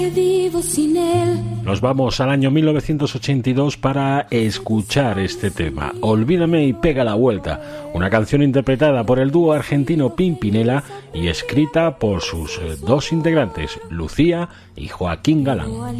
Vivo sin él. Nos vamos al año 1982 para escuchar este tema, Olvídame y pega la vuelta, una canción interpretada por el dúo argentino Pimpinela y escrita por sus dos integrantes, Lucía y Joaquín Galán.